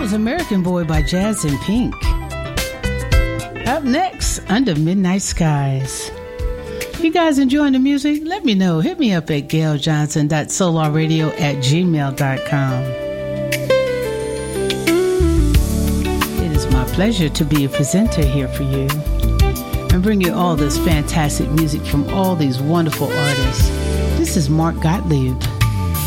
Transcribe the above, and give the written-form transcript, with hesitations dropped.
was American Boy by Jazz and Pink. Up next, Under Midnight Skies. You guys enjoying the music? Let me know. Hit me up at gailjohnson.solarradio@gmail.com. It is my pleasure to be a presenter here for you and bring you all this fantastic music from all these wonderful artists. This is Mark Gottlieb.